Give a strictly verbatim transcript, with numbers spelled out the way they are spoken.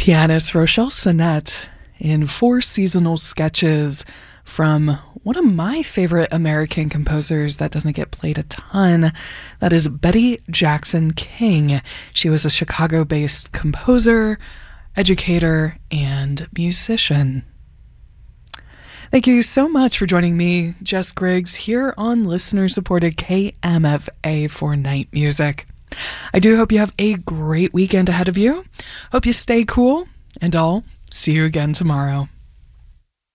Pianist Rochelle Sinnett in four seasonal sketches from one of my favorite American composers that doesn't get played a ton. That is Betty Jackson King. She was a Chicago-based composer, educator, and musician. Thank you so much for joining me, Jess Griggs, here on listener-supported K M F A for Night Music. I do hope you have a great weekend ahead of you. Hope you stay cool, and I'll see you again tomorrow.